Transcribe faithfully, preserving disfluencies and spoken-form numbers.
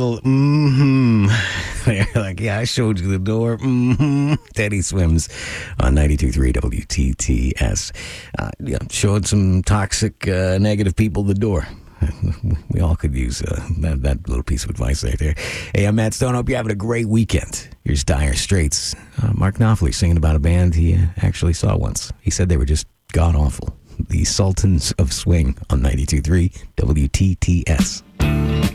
Mm-hmm. They're like, yeah, I showed you the door. Mm-hmm. Teddy Swims on ninety-two point three W T T S. Uh, yeah, showed some toxic, uh, negative people the door. We all could use uh, that, that little piece of advice right there. Hey, I'm Matt Stone. Hope you're having a great weekend. Here's Dire Straits. Uh, Mark Knopfler singing about a band he uh, actually saw once. He said they were just god-awful. The Sultans of Swing on ninety-two point three W T T S.